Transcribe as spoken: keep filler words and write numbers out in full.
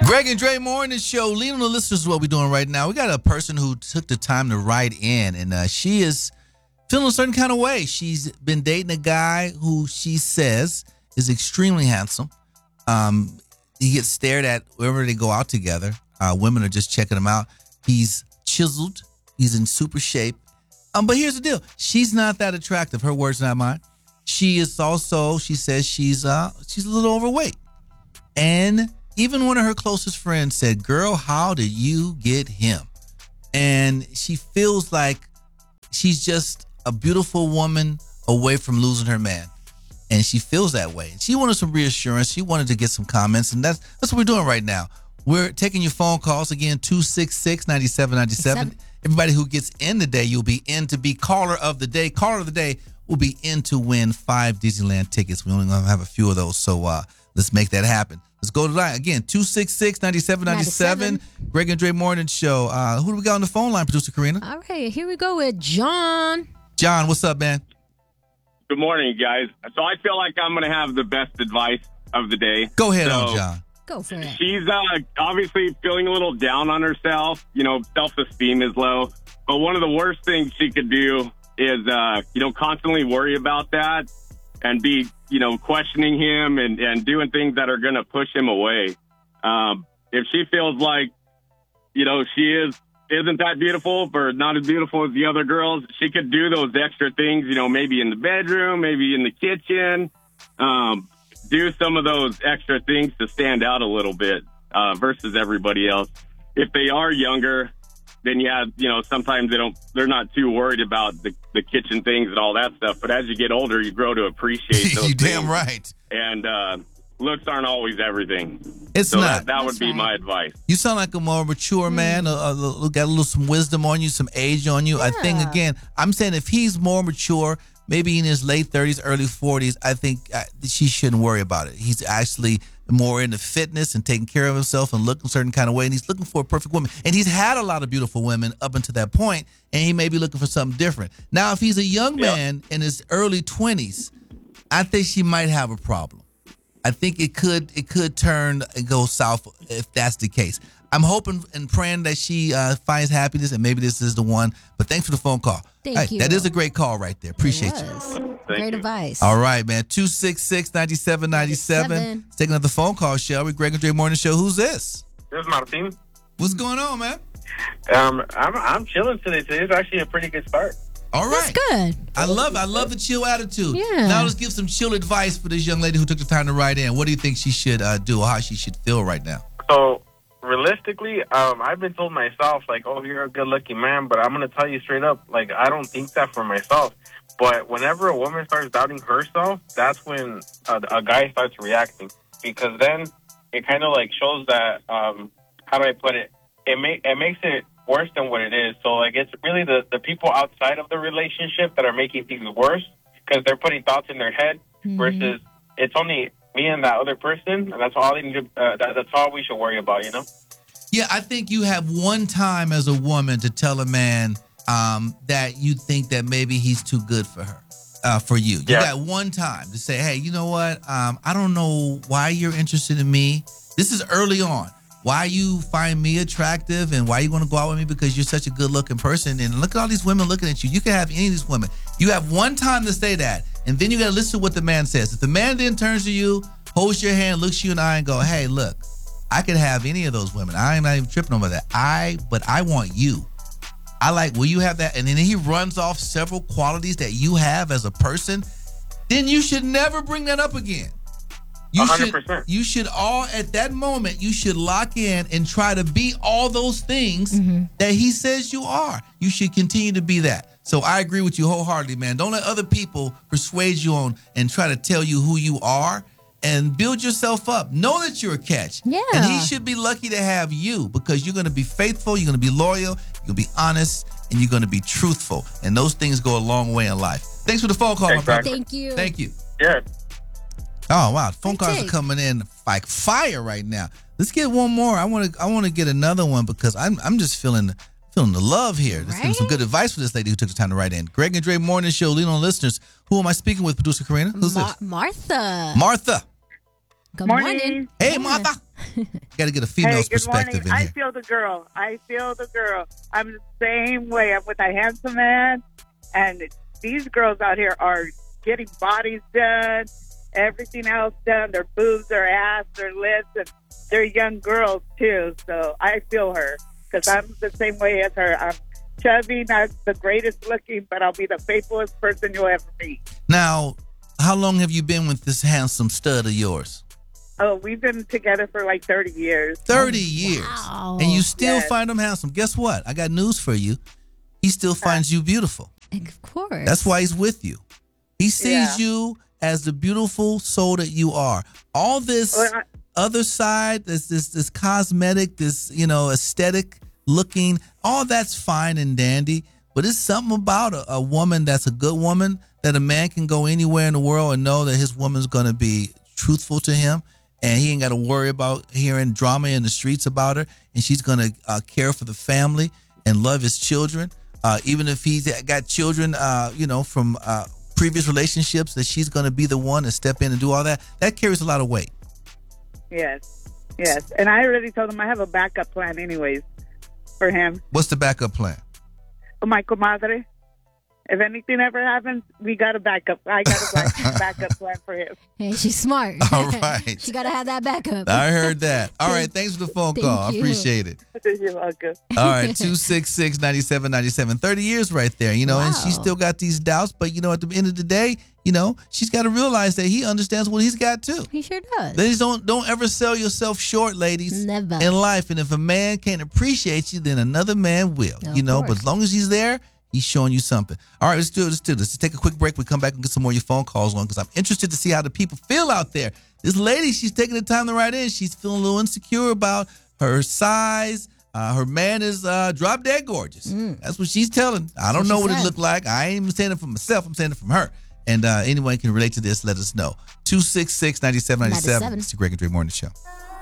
Greg and Dre Morning Show. Leading the listeners is what we're doing right now. We got a person who took the time to write in, and uh, she is feeling a certain kind of way. She's been dating a guy who she says is extremely handsome. Um, he gets stared at wherever they go out together. Uh, women are just checking him out. He's chiseled. He's in super shape. Um, but here's the deal. She's not that attractive. Her words, not mine. She is also, she says she's uh she's a little overweight. And even one of her closest friends said, girl, how did you get him? And she feels like she's just a beautiful woman away from losing her man. And she feels that way. She wanted some reassurance. She wanted to get some comments. And that's that's what we're doing right now. We're taking your phone calls. Again, two six six, nine seven nine seven. Everybody who gets in today, you'll be in to be caller of the day. Caller of the day will be in to win five Disneyland tickets. We only going to have a few of those. So uh, let's make that happen. Let's go to the line. Again, two six six, nine seven nine seven. Greg and Dre Morning Show. Uh, who do we got on the phone line, Producer Karina? All right, here we go with John. John, what's up, man? Good morning, guys. So I feel like I'm going to have the best advice of the day. Go ahead so, on, John. Go for it. She's uh, obviously feeling a little down on herself. You know, self-esteem is low. But one of the worst things she could do is, uh, you know, constantly worry about that and be, you know, questioning him and, and doing things that are going to push him away. Um, if she feels like, you know, she is, isn't that beautiful or not as beautiful as the other girls, she could do those extra things, you know, maybe in the bedroom, maybe in the kitchen, um, do some of those extra things to stand out a little bit uh, versus everybody else. If they are younger, then yeah, you know, sometimes they don't, they're not too worried about the, the kitchen things and all that stuff. But as you get older, you grow to appreciate those you things. damn right. And uh, looks aren't always everything. It's so not. That, that would That's be right. my advice. You sound like a more mature man. Uh, uh, got a little some wisdom on you, some age on you. I think, Yeah. again, I'm saying if he's more mature, maybe in his late thirties, early forties, I think uh, she shouldn't worry about it. He's actually more into fitness and taking care of himself and looking a certain kind of way, and he's looking for a perfect woman. And he's had a lot of beautiful women up until that point, and he may be looking for something different. Now, if he's a young Yeah. man in his early twenties, I think she might have a problem. I think it could it could turn and go south if that's the case. I'm hoping and praying that she uh, finds happiness, and maybe this is the one. But thanks for the phone call. Thank Hey, you. That is a great call right there. Appreciate you. Great you. advice. All right, man. two six six, nine seven nine seven. ninety-seven. Let's take another phone call, shall we? Greg and Dre Morning Show. Who's this? This is Martin. What's going on, man? Um, I'm I'm chilling today. Today's actually a pretty good start. All That's right. good. I love I love the chill attitude. Yeah. Now let's give some chill advice for this young lady who took the time to write in. What do you think she should uh, do, or how she should feel right now? So realistically, um, I've been told myself like, "Oh, you're a good-looking man," but I'm gonna tell you straight up, like, I don't think that for myself. But whenever a woman starts doubting herself, that's when a, a guy starts reacting, because then it kind of like shows that um, how do I put it? It make it makes it worse than what it is. So like it's really the, the people outside of the relationship that are making things worse because they're putting thoughts in their head Mhm. versus it's only me and that other person, and that's all they need to, uh, that, that's all we should worry about, you know? Yeah, I think you have one time as a woman to tell a man um, that you think that maybe he's too good for her, uh, for you. You Yeah. got one time to say, hey, you know what? Um, I don't know why you're interested in me. This is early on. Why you find me attractive and why you want to go out with me because you're such a good looking person. And look at all these women looking at you. You can have any of these women. You have one time to say that. And then you got to listen to what the man says. If the man then turns to you, holds your hand, looks you in the eye and go, hey, look, I could have any of those women. I am not even tripping over that. I, but I want you. I like, will you have that? And then he runs off several qualities that you have as a person. Then you should never bring that up again. You one hundred should, percent. you should all, at that moment, you should lock in and try to be all those things that he says you are. You should continue to be that. So I agree with you wholeheartedly, man. Don't let other people persuade you on and try to tell you who you are, and build yourself up. Know that you're a catch. Yeah. And he should be lucky to have you because you're going to be faithful, you're going to be loyal, you're going to be honest, and you're going to be truthful. And those things go a long way in life. Thanks for the phone call, my brother. Exactly. Thank you. Thank you. Yeah. Oh wow, phone Great calls are take. coming in like fire right now. Let's get one more. I want to. I want to get another one because I'm. I'm just feeling feeling the love here. Let's give some Right? good advice for this lady who took the time to write in. Greg and Dre Morning Show, lead on listeners. Who am I speaking with, producer Karina? Who's Ma- this? Martha. Martha. Good Morning. morning. Hey, Yeah. Martha. Got to get a Hey, female's good perspective morning. in I here. feel the girl. I feel the girl. I'm the same way. I'm with a handsome man, and these girls out here are getting bodies done, everything else done, their boobs, their ass, their lips, and they're young girls too. So I feel her because I'm the same way as her. I'm chubby, not the greatest looking, but I'll be the faithfulest person you'll ever meet. Now, how long have you been with this handsome stud of yours? Oh, we've been together for like thirty years. thirty years. Wow. And you still Yes. find him handsome. Guess what? I got news for you. He still finds you beautiful. Of course. That's why he's with you. He sees Yeah. you as the beautiful soul that you are. All this Well, I- other side, this this this cosmetic, this, you know, aesthetic looking, all that's fine and dandy. But it's something about a, a woman that's a good woman, that a man can go anywhere in the world and know that his woman's going to be truthful to him, and he ain't got to worry about hearing drama in the streets about her, and she's going to uh, care for the family and love his children. Uh, even if he's got children, uh, you know, from uh, previous relationships, that she's going to be the one to step in and do all that. That carries a lot of weight. Yes, yes. And I already told him I have a backup plan anyways for him. What's the backup plan? Oh, my comadre. If anything ever happens, we got a backup. I got a back- backup plan for him. Hey, she's smart. All right. She got to have that backup. I heard that. All right. Thanks for the phone Thank call. I you. appreciate it. You're welcome. All right. two six six, nine seven nine seven. thirty years right there, you know, and she's Wow. still got these doubts. But, you know, at the end of the day, you know, she's got to realize that he understands what he's got too. He sure does. Ladies, don't don't ever sell yourself short, ladies. Never. In life. And if a man can't appreciate you, then another man will. Of you know, course. but as long as he's there, he's showing you something. All right, let's do it. Let's do this. Let's take a quick break. We come back and get some more of your phone calls on, because I'm interested to see how the people feel out there. This lady, she's taking the time to write in. She's feeling a little insecure about her size. Uh, her man is uh, drop dead gorgeous. That's what she's telling. I don't what know she what it said. looked like. I ain't even saying it for myself. I'm saying it from her. And uh, anyone can relate to this, let us know. two six six, nine seven nine seven. ninety-seven. It's the Greg and Dre Morning Show.